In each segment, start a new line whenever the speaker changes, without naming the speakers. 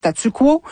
statu quo.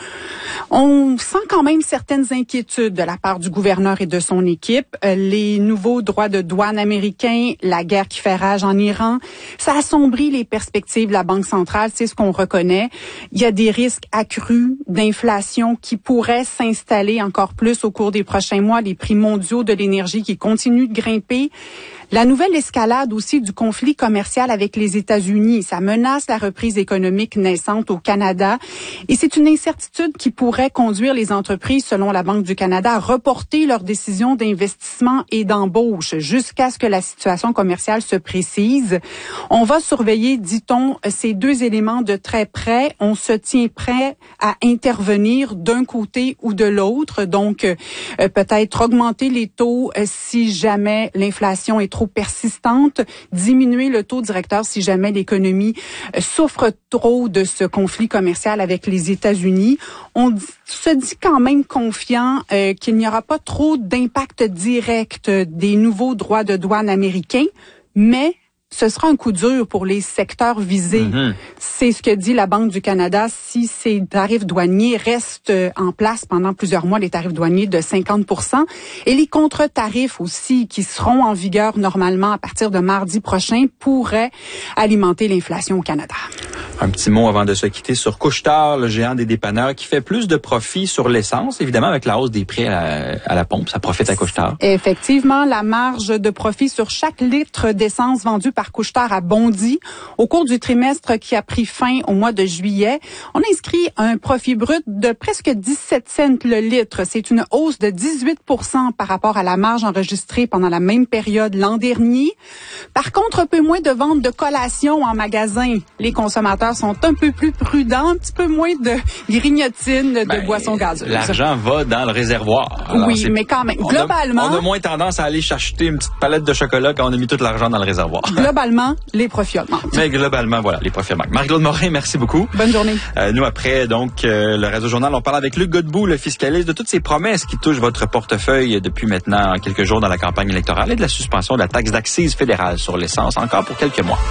On sent quand même certaines inquiétudes de la part du gouverneur et de son équipe. Les nouveaux droits de douane américains, la guerre qui fait rage en Iran, ça assombrit les perspectives de la Banque centrale, c'est ce qu'on reconnaît. Il y a des risques accrus d'inflation qui pourraient s'installer encore plus au cours des prochains mois, les prix mondiaux de l'énergie qui continuent de grimper. La nouvelle escalade aussi du conflit commercial avec les États-Unis, ça menace la reprise économique naissante au Canada et c'est une incertitude qui pourrait conduire les entreprises, selon la Banque du Canada, à reporter leurs décisions d'investissement et d'embauche jusqu'à ce que la situation commerciale se précise. On va surveiller, dit-on, ces deux éléments de très près. On se tient prêt à intervenir d'un côté ou de l'autre, donc peut-être augmenter les taux si jamais l'inflation est trop persistante, diminuer le taux directeur si jamais l'économie souffre trop de ce conflit commercial avec les États-Unis. On se dit quand même confiant qu'il n'y aura pas trop d'impact direct des nouveaux droits de douane américains, mais ce sera un coup dur pour les secteurs visés. C'est ce que dit la Banque du Canada. Si ces tarifs douaniers restent en place pendant plusieurs mois, les tarifs douaniers de 50%, et les contre-tarifs aussi qui seront en vigueur normalement à partir de mardi prochain pourraient alimenter l'inflation au Canada.
Un petit mot avant de se quitter sur Couche-Tard, le géant des dépanneurs qui fait plus de profit sur l'essence, évidemment avec la hausse des prix à la pompe, ça profite à Couche-Tard.
Effectivement, la marge de profit sur chaque litre d'essence vendu par Couche-Tard a bondi au cours du trimestre qui a pris fin au mois de juillet. On inscrit un profit brut de presque 17 cents le litre. C'est une hausse de 18% par rapport à la marge enregistrée pendant la même période l'an dernier. Par contre, un peu moins de ventes de collations en magasin. Les consommateurs sont un peu plus prudents, un petit peu moins de grignotines, de boissons gazeuses.
L'argent va dans le réservoir. Alors,
oui, mais quand même, globalement...
On a moins tendance à aller acheter une petite palette de chocolat quand on a mis tout l'argent dans le réservoir.
Globalement, les profits augmentent.
Mais globalement, voilà, les profits augmentent. Marie-Claude Morin, merci beaucoup.
Bonne journée.
Nous, après, donc, le Radio Journal, on parle avec Luc Godbout, le fiscaliste, de toutes ces promesses qui touchent votre portefeuille depuis maintenant quelques jours dans la campagne électorale et de la suspension de la taxe d'accise fédérale sur l'essence, encore pour quelques mois.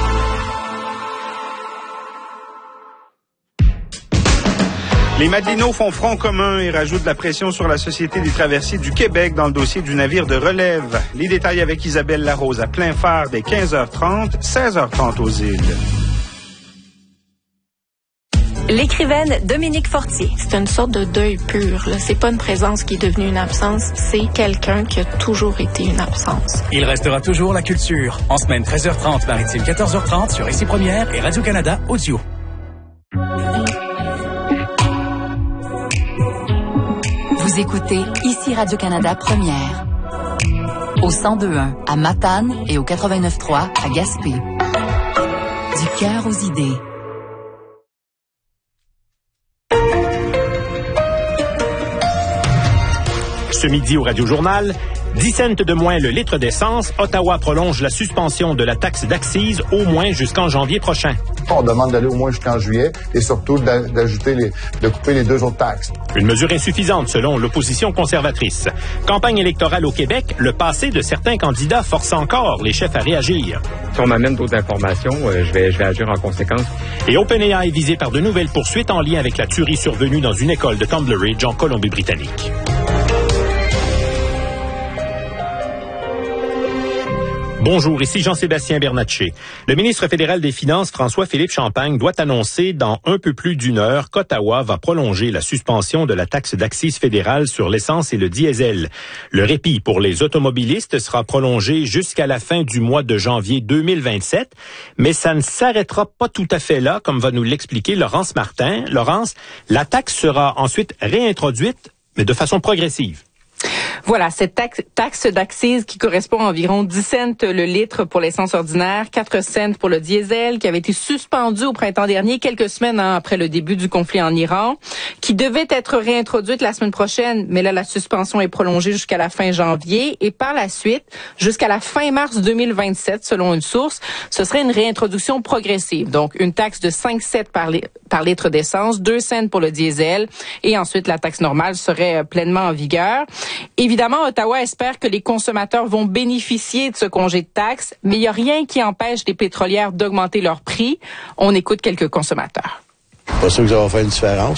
Les Madelineaux font front commun et rajoutent de la pression sur la Société des traversiers du Québec dans le dossier du navire de relève. Les détails avec Isabelle Larose à plein phare dès 15h30, 16h30 aux îles.
L'écrivaine Dominique Fortier.
C'est une sorte de deuil pur. Là. C'est pas une présence qui est devenue une absence, c'est quelqu'un qui a toujours été une absence.
Il restera toujours la culture. En semaine 13h30, maritime 14h30 sur Ici Première et Radio-Canada Audio.
Vous écoutez Ici Radio-Canada Première. Au 102.1 à Matane et au 89.3 à Gaspé. Du cœur aux idées.
Ce midi au Radio Journal, 10 cents de moins le litre d'essence, Ottawa prolonge la suspension de la taxe d'accise au moins jusqu'en janvier prochain.
On demande d'aller au moins jusqu'en juillet et surtout de couper les deux autres taxes.
Une mesure insuffisante selon l'opposition conservatrice. Campagne électorale au Québec, le passé de certains candidats force encore les chefs à réagir.
Si on m'amène d'autres informations, je vais agir en conséquence.
Et OpenAI est visé par de nouvelles poursuites en lien avec la tuerie survenue dans une école de Tumbleridge en Colombie-Britannique. Bonjour, ici Jean-Sébastien Bernatchez. Le ministre fédéral des Finances, François-Philippe Champagne, doit annoncer dans un peu plus d'une heure qu'Ottawa va prolonger la suspension de la taxe d'accise fédérale sur l'essence et le diesel. Le répit pour les automobilistes sera prolongé jusqu'à la fin du mois de janvier 2027, mais ça ne s'arrêtera pas tout à fait là, comme va nous l'expliquer Laurence Martin. Laurence, la taxe sera ensuite réintroduite, mais de façon progressive.
Voilà, cette taxe d'accise qui correspond à environ 10 cents le litre pour l'essence ordinaire, 4 cents pour le diesel, qui avait été suspendu au printemps dernier, quelques semaines après le début du conflit en Iran, qui devait être réintroduite la semaine prochaine, mais là, la suspension est prolongée jusqu'à la fin janvier, et par la suite, jusqu'à la fin mars 2027, selon une source, ce serait une réintroduction progressive. Donc, une taxe de 5 cents par litre d'essence, 2 cents pour le diesel, et ensuite, la taxe normale serait pleinement en vigueur. Évidemment, Ottawa espère que les consommateurs vont bénéficier de ce congé de taxes, mais il n'y a rien qui empêche les pétrolières d'augmenter leurs prix. On écoute quelques consommateurs.
Pas sûr que ça va faire une différence.